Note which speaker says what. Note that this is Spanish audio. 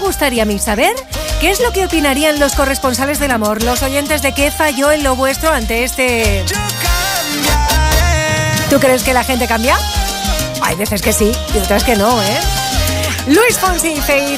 Speaker 1: gustaría a mí saber qué es lo que opinarían los corresponsales del amor, los oyentes de Qué falló en lo vuestro ante este... ¿Tú crees que la gente cambia? Hay veces que sí y otras que no, ¿eh? Luis Fonsi y Faith.